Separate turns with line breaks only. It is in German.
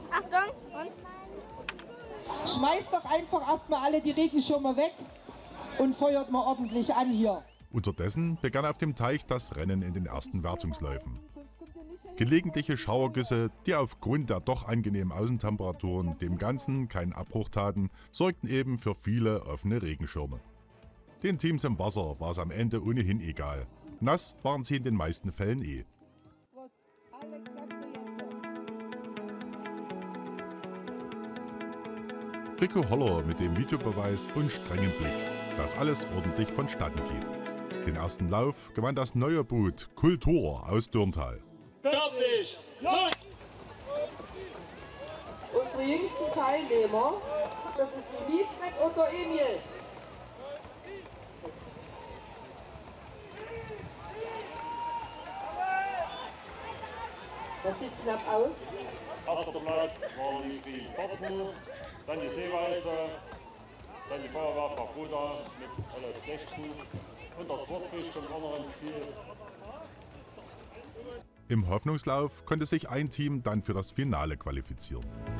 Achtung, und?
Schmeißt doch einfach erstmal alle die Regenschirme weg und feuert mal ordentlich an hier.
Unterdessen begann auf dem Teich das Rennen in den ersten Wertungsläufen. Gelegentliche Schauergüsse, die aufgrund der doch angenehmen Außentemperaturen dem Ganzen keinen Abbruch taten, sorgten eben für viele offene Regenschirme. Den Teams im Wasser war es am Ende ohnehin egal. Nass waren sie in den meisten Fällen eh. Rico Holler mit dem Videobeweis und strengem Blick, dass alles ordentlich vonstatten geht. Den ersten Lauf gewann das neue Boot Kultur aus Dürntal.
Fertig! Los!
Unsere jüngsten Teilnehmer, das ist die Liesbeck und der Emil. Das sieht knapp aus.
Erster Platz war die Kopfen, dann die Seewalze, dann die Feuerwehr Pagoda mit alle 16 und das Sportfisch vom anderen Ziel.
Im Hoffnungslauf konnte sich ein Team dann für das Finale qualifizieren.